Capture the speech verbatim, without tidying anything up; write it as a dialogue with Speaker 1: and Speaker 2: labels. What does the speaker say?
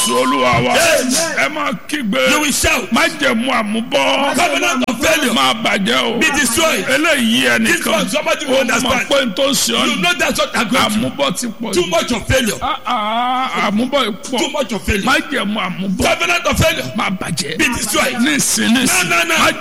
Speaker 1: Jésù Olúwa wa. Ẹ máa kígbe.
Speaker 2: You will shout.
Speaker 1: Májẹ̀mú àmúbọ́.
Speaker 2: Covenant of failure.
Speaker 1: Máa bàjẹ́ o.
Speaker 2: Be destroyed.
Speaker 1: Eléyìí
Speaker 2: This
Speaker 1: ẹnìkan.
Speaker 2: one somebody will
Speaker 1: Ó mọ̀
Speaker 2: understand.
Speaker 1: pé n tó ṣe ọ́
Speaker 2: You
Speaker 1: ni.
Speaker 2: know that's what I'm going through.
Speaker 1: Àmúbọ́ ti pọ̀
Speaker 2: Too
Speaker 1: jù.
Speaker 2: much of failure.
Speaker 1: Ah, ah, Àmúbọ̀ pọ̀.
Speaker 2: Too much of failure.
Speaker 1: Májẹ̀mú àmúbọ̀.
Speaker 2: Covenant of failure.
Speaker 1: Máa bàjẹ́.
Speaker 2: Be destroyed.
Speaker 1: Nísìn nísìn.
Speaker 2: No, no, no.